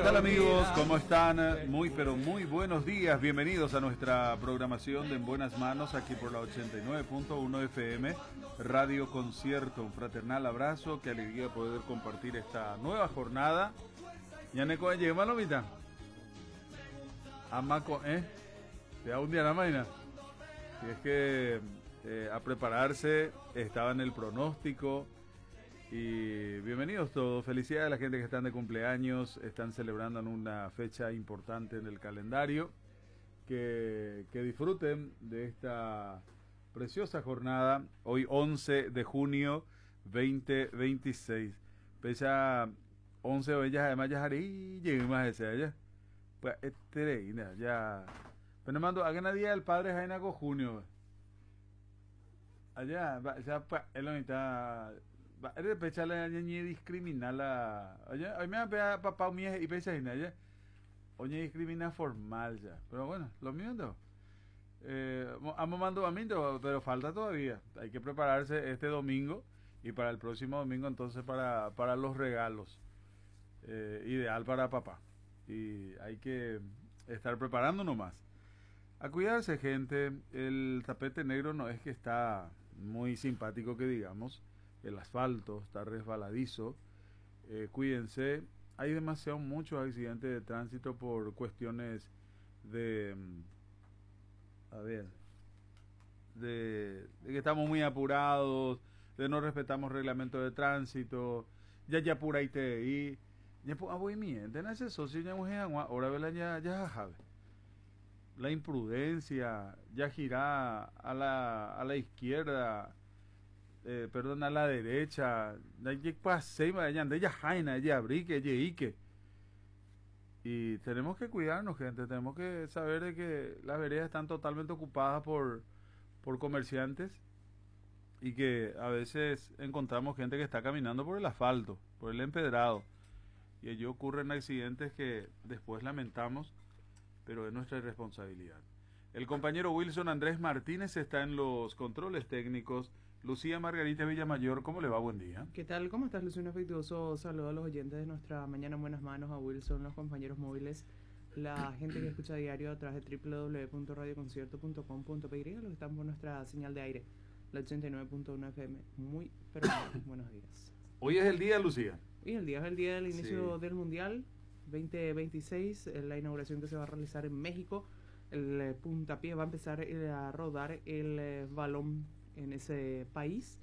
tal amigos? ¿Cómo están? Muy pero muy buenos días. Bienvenidos a nuestra programación de En Buenas Manos aquí por la 89.1 FM Radio Concierto. Un fraternal abrazo, qué alegría poder compartir esta nueva jornada. Ya ne coe lleva la mitad. Amaco, te da un día la mañana. Si es que a prepararse, estaba en el pronóstico. Y bienvenidos todos, felicidades a la gente que están de cumpleaños, están celebrando en una fecha importante en el calendario, que disfruten de esta preciosa jornada, hoy 11 de junio 2026, fecha 11 de ellas, además ya haré, llegué más ese allá, pues ya, pero mando, hagan a día del padre Jaina con junio, allá, ya, pues, es la mitad. De pecharle ni discriminar la oye hoy me va a papá mío y pesa ya oye discrimina formal ya, pero bueno lo mío no amo mando a mí pero falta todavía, hay que prepararse este domingo y para el próximo domingo entonces para los regalos, ideal para papá, y hay que estar preparando nomás a cuidarse, gente. El tapete negro no es que está muy simpático que digamos. El asfalto está resbaladizo, cuídense, hay muchos accidentes de tránsito por cuestiones de que estamos muy apurados, de no respetamos reglamento de tránsito, ya pura ITI, ya voy miente, en ese socio ya ahora vela ya sabe. La imprudencia, ya gira a la izquierda, a la derecha, y tenemos que cuidarnos, gente, tenemos que saber de que las veredas están totalmente ocupadas por comerciantes y que a veces encontramos gente que está caminando por el asfalto, por el empedrado, y allí ocurren accidentes que después lamentamos, pero es nuestra irresponsabilidad. El compañero Wilson Andrés Martínez está en los controles técnicos. Lucía Margarita Villamayor, ¿cómo le va? Buen día. ¿Qué tal? ¿Cómo estás, Lucía? Un afectuoso saludo a los oyentes de nuestra Mañana en Buenas Manos, a Wilson, los compañeros móviles, la gente que escucha a diario a través de www.radioconcierto.com.py, los que están por nuestra señal de aire, la 89.1 FM. Muy, pero muy buenos días. Hoy es el día, Lucía. Hoy es el día del inicio del Mundial 2026, la inauguración que se va a realizar en México. El puntapié va a empezar a rodar el balón en ese país.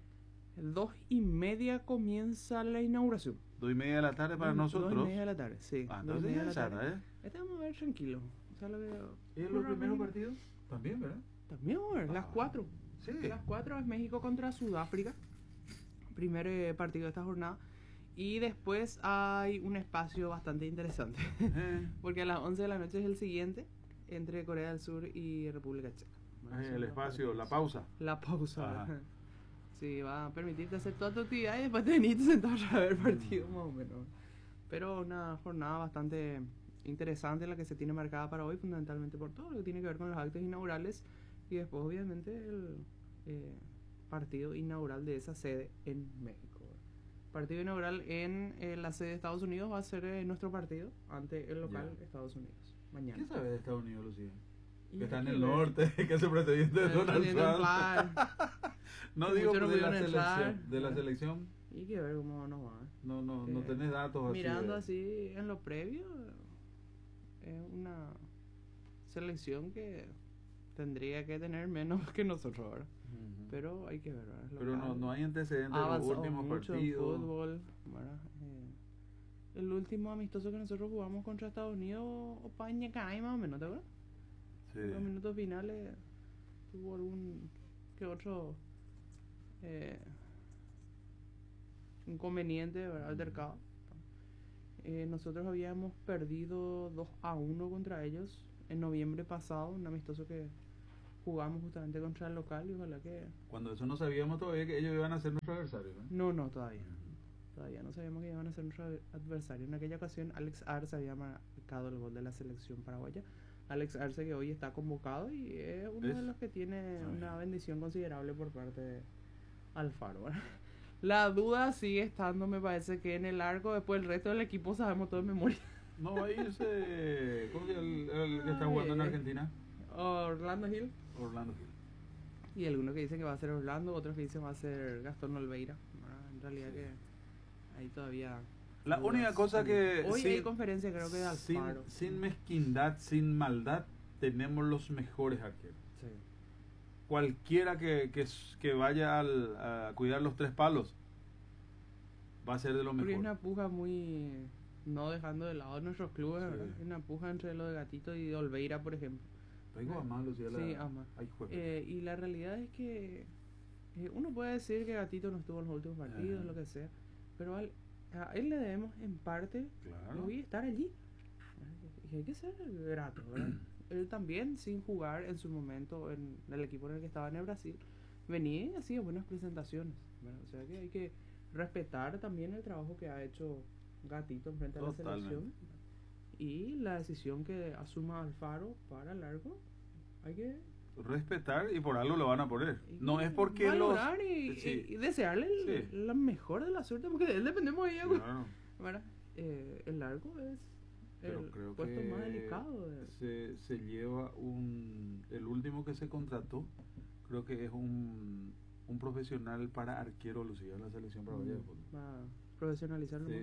2:30 comienza la inauguración. 2:30 de la tarde para nosotros. 2:30 de la tarde, sí. Entonces ya tarde, Estamos a ver tranquilo. O sea, ¿Y en los primeros partidos? También, ¿verdad? También, vamos a ver, las 4. Sí. Las 4 es México contra Sudáfrica. Primer partido de esta jornada. Y después hay un espacio bastante interesante. Porque a las 11 de la noche es el siguiente, entre Corea del Sur y República Checa. El espacio, la pausa. La pausa. Ajá. Sí, va a permitirte hacer toda tu actividad y después te venís sentado a ver el partido más o menos. Pero una jornada bastante interesante la que se tiene marcada para hoy, fundamentalmente por todo lo que tiene que ver con los actos inaugurales y después obviamente el partido inaugural de esa sede en México. Partido inaugural en la sede de Estados Unidos va a ser nuestro partido ante el local Estados Unidos mañana. ¿Qué sabe de Estados Unidos, Lucía? Que está en el norte, que es el presidente de Donald Trump. No digo de la selección. Y que ver cómo nos va. No tenés datos así. Mirando así en lo previo, es una selección que tendría que tener menos que nosotros ahora. Pero hay que ver, ¿verdad? Pero no hay antecedentes de los últimos partidos. Fútbol, el último amistoso que nosotros jugamos contra Estados Unidos, Opaña Caray, más o menos, ¿te acuerdas? Sí. En los minutos finales tuvo algún que otro inconveniente, ¿verdad? Altercado. Nosotros habíamos perdido 2-1 contra ellos en noviembre pasado, un amistoso que jugamos justamente contra el local, y ojalá que... Cuando eso no sabíamos todavía que ellos iban a ser nuestros adversarios, ¿no? No, todavía no sabíamos que iban a ser nuestros adversarios. En aquella ocasión Alex Arce había marcado el gol de la selección paraguaya. Alex Arce, que hoy está convocado y es uno de los que tiene una bendición considerable por parte de Alfaro, ¿verdad? La duda sigue estando, me parece, que en el arco, después el resto del equipo sabemos todo de memoria. No va a irse. ¿Cómo se llama el que está jugando en Argentina? Orlando Hill. Orlando Hill. Y algunos que dicen que va a ser Orlando, otros que dicen va a ser Gastón Olveira. En realidad Sí. que ahí todavía... La dudas. única cosa que Hoy hay conferencia, creo que de Alfaro. sin mezquindad, sin maldad, tenemos los mejores arqueros. Sí. Cualquiera que vaya a cuidar los tres palos va a ser de lo Porque es mejor. una puja muy... No dejando de lado nuestros clubes, Sí. ¿verdad? Es una puja entre lo de Gatito y de Olveira, por ejemplo. Tengo a más, Lucía. Sí, ama. Ay, juega. Y la realidad es que uno puede decir que Gatito no estuvo en los últimos partidos, Ajá. lo que sea, pero a él le debemos en parte Claro. hoy estar allí. Y hay que ser grato, ¿verdad? Él también, sin jugar en su momento en el equipo en el que estaba en el Brasil, venía y hacía buenas presentaciones, ¿verdad? O sea que hay que respetar también el trabajo que ha hecho Gatito frente a la Totalmente. selección y la decisión que asuma Alfaro para largo. Hay que Respetar y por algo lo van a poner. No es porque valorar los... y desearle Sí. la mejor de la suerte, porque de él dependemos de ella, Claro. ¿verdad? El largo es Pero el creo puesto que más delicado se lleva el último que se contrató, creo que es un profesional para arquero, Lucía, en la selección paraguaya de fútbol. para profesionalizarlo Sí, más.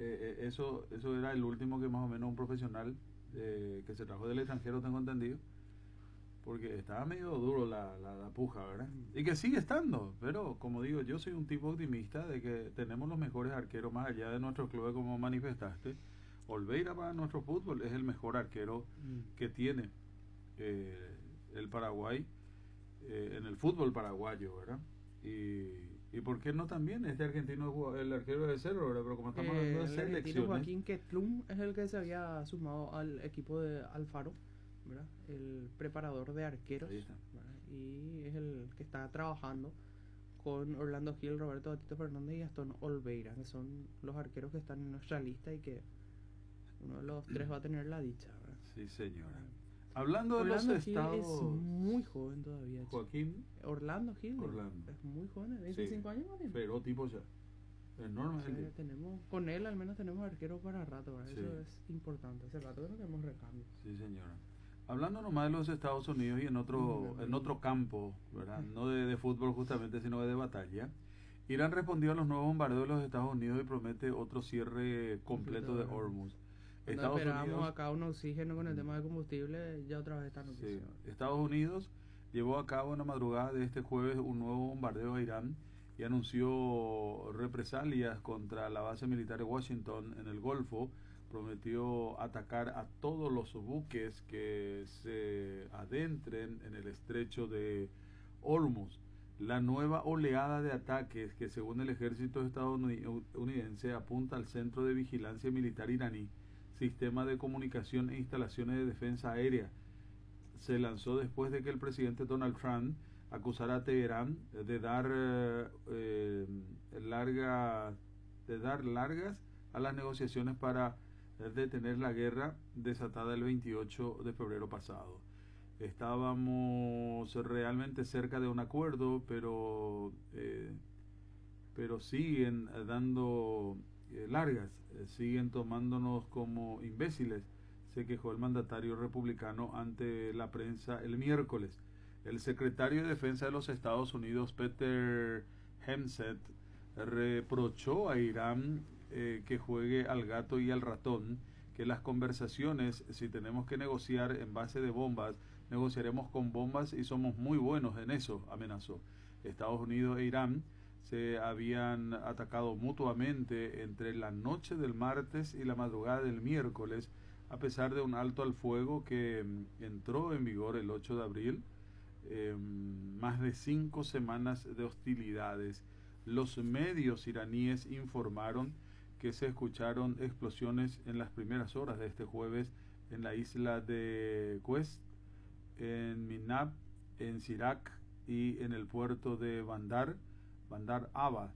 eso era el último que más o menos un profesional que se trajo del extranjero, tengo entendido, porque estaba medio duro la puja, ¿verdad? Y que sigue estando, pero como digo, yo soy un tipo optimista de que tenemos los mejores arqueros más allá de nuestros clubes, como manifestaste. Olveira para nuestro fútbol es el mejor arquero que tiene el Paraguay en el fútbol paraguayo, ¿verdad? Y por qué no también este argentino, el arquero de Cerro, ¿verdad? Pero como estamos hablando de El argentino selecciones, Joaquín Quetlum es el que se había sumado al equipo de Alfaro, ¿verdad? El preparador de arqueros, ahí está. ¿verdad? Y es el que está trabajando con Orlando Gil, Roberto Gatito Fernández y Gastón Olveira, que son los arqueros que están en nuestra lista y que uno de los tres va a tener la dicha, ¿verdad? Sí, señora. Hablando de Orlando los Gil estados, es muy joven todavía, chico. Joaquín Orlando Gil Orlando. es muy joven, 25 años más bien. pero tipo ya, enorme. O sea, tenemos, con él al menos tenemos arquero para rato, ¿verdad? Sí. Eso es importante. Hace rato que no tenemos recambio. Sí, señora. Hablando nomás de los Estados Unidos y en otro campo, ¿verdad? No de fútbol justamente, sino de batalla. Irán respondió a los nuevos bombardeos de los Estados Unidos y promete otro cierre completo de Hormuz. Cuando esperábamos acá un oxígeno con el tema de combustible, ya otra vez está noticia. Sí. Estados Unidos llevó a cabo en la madrugada de este jueves un nuevo bombardeo a Irán y anunció represalias contra la base militar de Washington en el Golfo. Prometió atacar a todos los buques que se adentren en el estrecho de Hormuz. La nueva oleada de ataques que según el ejército estadounidense apunta al centro de vigilancia militar iraní, sistema de comunicación e instalaciones de defensa aérea, se lanzó después de que el presidente Donald Trump acusara a Teherán de dar largas a las negociaciones para detener la guerra desatada el 28 de febrero pasado. Estábamos realmente cerca de un acuerdo, pero siguen dando largas, siguen tomándonos como imbéciles, se quejó el mandatario republicano ante la prensa el miércoles. El secretario de Defensa de los Estados Unidos, Peter Hegseth, reprochó a Irán que juegue al gato y al ratón, que las conversaciones, si tenemos que negociar en base de bombas, negociaremos con bombas y somos muy buenos en eso, amenazó. Estados Unidos e Irán se habían atacado mutuamente entre la noche del martes y la madrugada del miércoles, a pesar de un alto al fuego que entró en vigor el 8 de abril. Más de 5 semanas de hostilidades. Los medios iraníes informaron que se escucharon explosiones en las primeras horas de este jueves en la isla de Quest, en Minab, en Sirak y en el puerto de Bandar Aba,